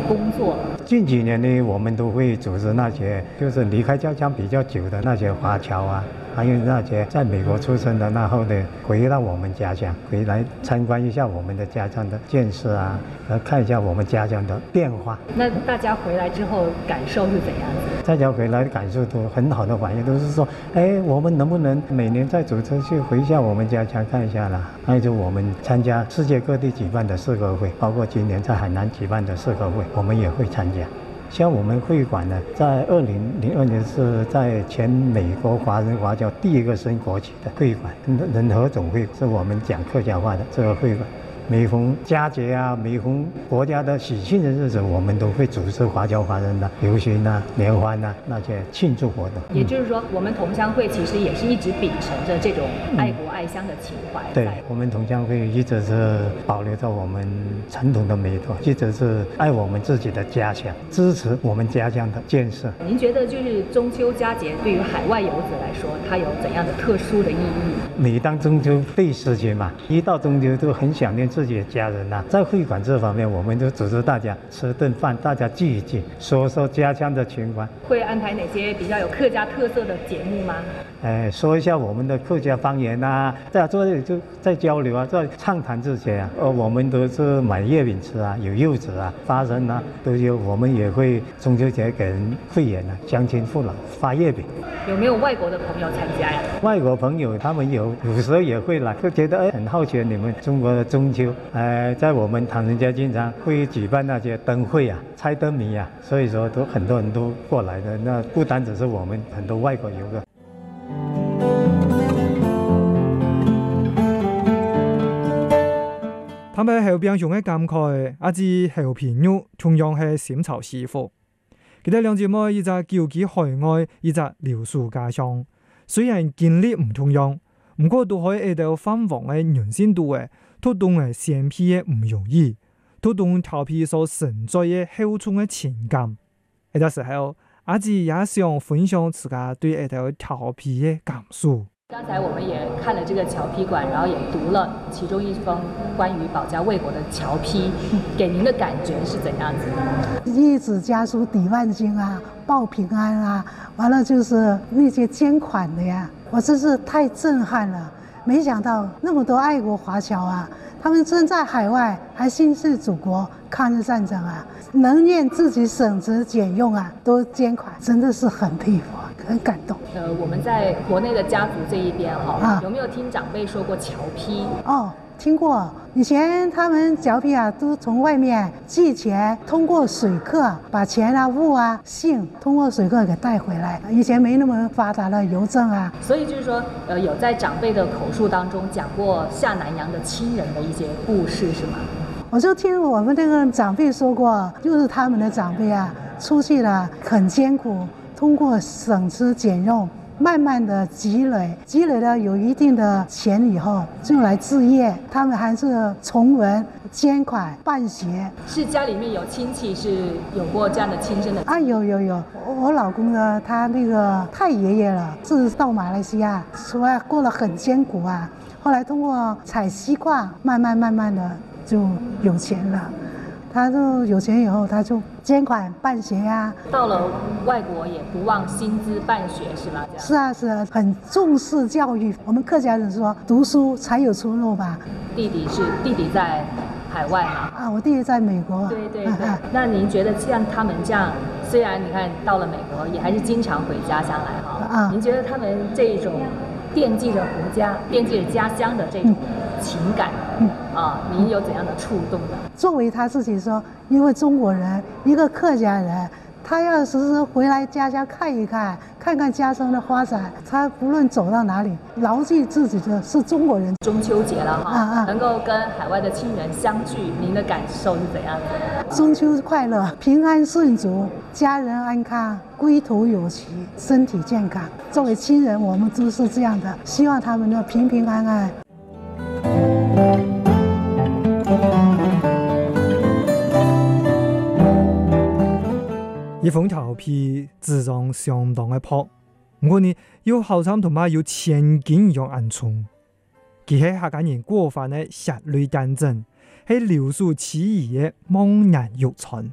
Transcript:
工作。 近几年呢，我们都会组织那些就是离开家乡比较久的那些华侨啊，还有那些在美国出生的，然后呢回到我们家乡，回来参观一下我们的家乡的建设啊，来看一下我们家乡的变化。 那大家回来之后感受是怎样子？ 大家回来的感受都很好的反应，都是说，哎，我们能不能每年再组织去回一下我们家乡看一下啦？还有就我们参加世界各地举办的社科会，包括今年在海南举办的社科会，我们也会参加。像我们会馆呢，在2002年是在全美国华人华侨第一个升国旗的会馆，仁和总会是我们讲客家话的这个会馆。每逢佳节啊，每逢国家的喜庆的日子，我们都会组织华侨华人的游行啊、联欢啊那些庆祝活动。 也就是说，我们同乡会其实也是一直秉承着这种爱国爱乡的情怀。 对，我们同乡会一直是保留着我们传统的美德，一直是爱我们自己的家乡，支持我们家乡的建设。 您觉得就是中秋佳节对于海外游子来说，它有怎样的特殊的意义？ 每当中秋对时节嘛，一到中秋都很想念自己的家人啊。在会馆这方面，我们就组织大家吃顿饭，大家聚一聚，说说家乡的情怀。 会安排哪些比较有客家特色的节目吗？ 说一下我们的客家方言啊，大家坐这里就在交流啊，在畅谈这些啊。我们都是买月饼吃啊，有柚子啊、花生啊都有。我们也会中秋节给人会员啊、乡亲父老发月饼。 有没有外国的朋友参加呀？ 外国朋友他们有时候也会来，就觉得很好奇你们中国的中秋。在我们唐人街经常会举办那些灯会啊、猜灯谜啊，所以说都很多人都过来的。那不单只是我们，很多外国游客。 他们後邊用嘅感慨，阿至後片肉同樣係鮮炒師傅。佢哋兩姊妹一隻僑居海外，一隻留守家鄉。雖然經歷唔同樣，不過都可以喺度翻往嘅人生度嘅，推動嘅成片嘅唔容易，推動調皮所承載嘅厚重嘅情感。喺個時候，阿至也想分享自己對喺度調皮嘅感受。 剛才我們也看了這個僑批館，然後也讀了其中一封關於保家衛國的僑批，給您的感覺是怎樣子的？ 一紙家書抵萬金啊，報平安啊，完了就是那些捐款的呀，我真是太震撼了！沒想到那麼多愛國華僑啊，他們身在海外還心繫祖國，抗日戰爭啊，能願自己省吃儉用啊，都捐款，真的是很佩服，很感動。 我們在國內的家族這一邊哈，有沒有聽長輩說過僑批？ 聽過，以前他們僑批啊，都從外面寄錢，通過水客把錢啊、物啊、信通過水客給帶回來。以前沒那麼發達的郵政啊， 所以就是說，有在長輩的口述當中講過下南洋的親人的一些故事，是嗎？ 我就聽我們那個長輩說過，就是他們的長輩啊，出去了很艱苦，通過省吃儉用。慢慢的積累了有一定的錢以後，就來置業。他們還是從文、捐款、辦學。 是家裡面有親戚是有過這樣的親身的啊？有，我老公呢，他那個太爺爺了，是到馬來西亞，出來過了很艱苦啊。後來通過採西瓜，慢慢的就有錢了。他就有錢以後，他就捐款辦學呀。 到了外國也不忘薪資辦學，是嗎？ 是啊，很重視教育。我們客家人說，讀書才有出路吧。 弟弟在海外嘛？ 我弟弟在美國。 對。那您覺得像他們這樣，雖然你看到了美國，也還是經常回家鄉來哈。您覺得他們這種惦記着國家、惦記着家鄉的這種情感，您有怎樣的觸動呢？ 作為他自己說，因為中國人，一個客家人，他要時時回來家鄉看一看，看看家鄉的發展。他不論走到哪裡，牢記自己的是中國人。 中秋節了哈，能夠跟海外的親人相聚，您的感受是怎樣的？ 中秋快樂，平安順足，家人安康，歸途有期，身體健康。作為親人，我們都是這樣的，希望他們的平平安安。一封調皮自然相當嘅朴，不過呢，有後生同埋有千金樣暗衝，佢係客家人過分嘅血淚戰爭，係留守起義嘅茫然欲穿。